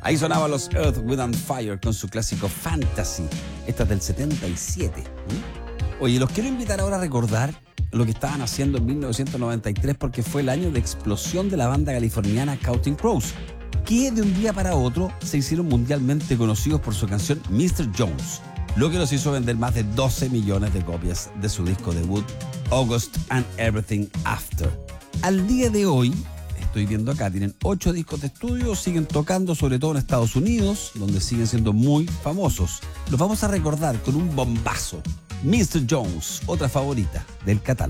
Ahí sonaban los Earth, Wind & Fire con su clásico Fantasy. Esta es del 77. Oye, los quiero invitar ahora a recordar lo que estaban haciendo en 1993 porque fue el año de explosión de la banda californiana Counting Crows, que de un día para otro se hicieron mundialmente conocidos por su canción Mr. Jones, lo que los hizo vender más de 12 millones de copias de su disco debut August and Everything After. Al día de hoy, estoy viendo acá, tienen 8 discos de estudio, siguen tocando sobre todo en Estados Unidos, donde siguen siendo muy famosos. Los vamos a recordar con un bombazo. Mr. Jones, otra favorita del catálogo.